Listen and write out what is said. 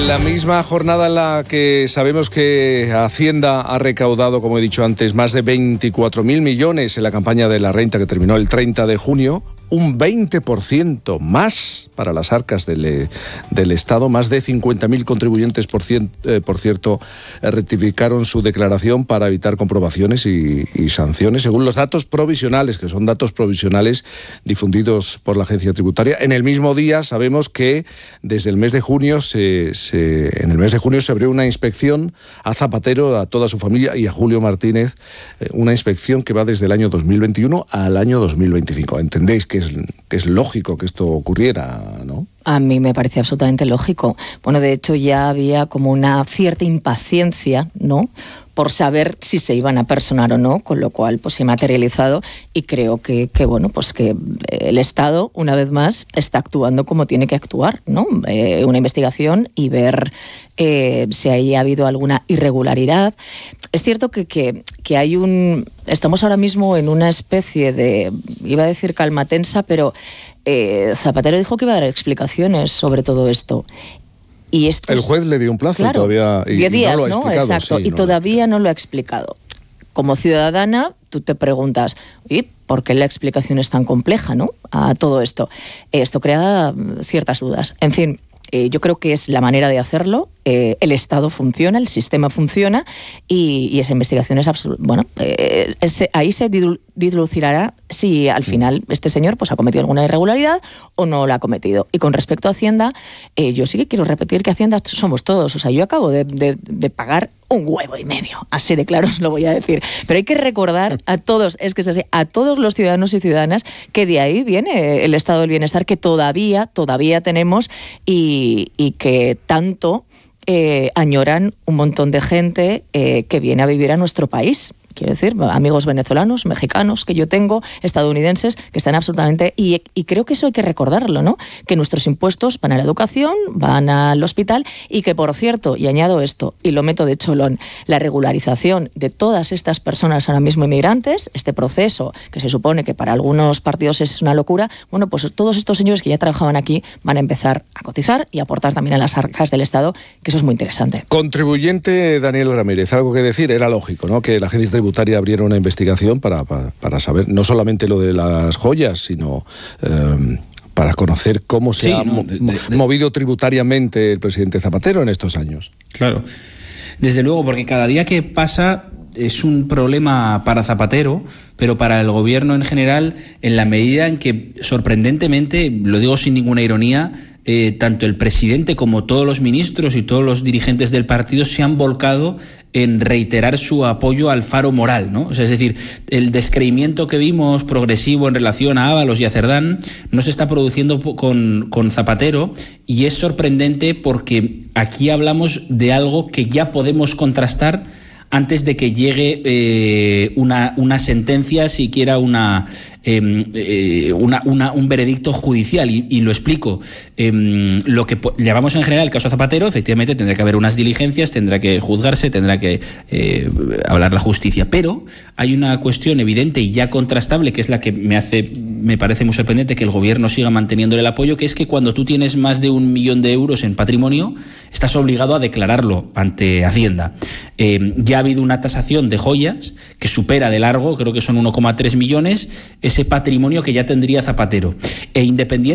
La misma jornada en la que sabemos que Hacienda ha recaudado, como he dicho antes, más de 24.000 millones en la campaña de la renta que terminó el 30 de junio, un 20% más para las arcas del Estado. Más de 50.000 contribuyentes, por cierto, rectificaron su declaración para evitar comprobaciones y sanciones, según los datos provisionales, que son datos provisionales difundidos por la Agencia Tributaria. En el mismo día sabemos que desde el mes de junio en el mes de junio se abrió una inspección a Zapatero, a toda su familia y a Julio Martínez, una inspección que va desde el año 2021 al año 2025. ¿Entendéis que es lógico que esto ocurriera, no? A mí me parece absolutamente lógico. Bueno, de hecho ya había como una cierta impaciencia, ¿no?, por saber si se iban a personar o no, con lo cual pues se ha materializado y creo que bueno, pues que el Estado, una vez más, está actuando como tiene que actuar, ¿no? Una investigación y ver si ahí ha habido alguna irregularidad. Es cierto que estamos ahora mismo en una especie de, iba a decir calma tensa, pero Zapatero dijo que iba a dar explicaciones sobre todo esto. Y el juez le dio un plazo, claro, y todavía 10 días, no lo ha explicado. Exacto, sí, y todavía no lo ha explicado. Como ciudadana, tú te preguntas, ¿y por qué la explicación es tan compleja, ¿no?, a todo esto? Esto crea ciertas dudas. En fin, yo creo que es la manera de hacerlo. El Estado funciona, el sistema funciona y esa investigación es absoluta. Bueno, ahí se dilucidará si al final este señor pues ha cometido alguna irregularidad o no la ha cometido. Y con respecto a Hacienda, yo sí que quiero repetir que Hacienda somos todos. O sea, yo acabo de pagar un huevo y medio, así de claro os lo voy a decir. Pero hay que recordar a todos, es que es así, a todos los ciudadanos y ciudadanas que de ahí viene el estado del bienestar que todavía tenemos y que tanto añoran un montón de gente que viene a vivir a nuestro país. Quiero decir, amigos venezolanos, mexicanos que yo tengo, estadounidenses, que están absolutamente... Y creo que eso hay que recordarlo, ¿no? Que nuestros impuestos van a la educación, van al hospital y que, por cierto, y añado esto, y lo meto de cholón, la regularización de todas estas personas ahora mismo inmigrantes, este proceso que se supone que para algunos partidos es una locura, bueno, pues todos estos señores que ya trabajaban aquí van a empezar a cotizar y a aportar también a las arcas del Estado, que eso es muy interesante. Contribuyente Daniel Ramírez, algo que decir, era lógico, ¿no?, que la Agencia Tributaria abriera una investigación para saber no solamente lo de las joyas, sino para conocer cómo se ha movido tributariamente el presidente Zapatero en estos años. Claro, desde luego, porque cada día que pasa es un problema para Zapatero, pero para el gobierno en general, en la medida en que, sorprendentemente, lo digo sin ninguna ironía, tanto el presidente como todos los ministros y todos los dirigentes del partido se han volcado en reiterar su apoyo al faro moral, ¿no? O sea, es decir, el descreimiento que vimos progresivo en relación a Ábalos y a Cerdán no se está produciendo con Zapatero, y es sorprendente porque aquí hablamos de algo que ya podemos contrastar antes de que llegue una sentencia, siquiera un veredicto judicial. Y lo explico. Lo que llamamos en general el caso Zapatero, efectivamente tendrá que haber unas diligencias, tendrá que juzgarse, tendrá que hablar la justicia. Pero hay una cuestión evidente y ya contrastable, que es la que me parece muy sorprendente que el gobierno siga manteniéndole el apoyo, que es que cuando tú tienes más de 1 millón de euros en patrimonio, estás obligado a declararlo ante Hacienda. Ya ha habido una tasación de joyas que supera de largo, creo que son 1,3 millones, ese patrimonio que ya tendría Zapatero. E independiente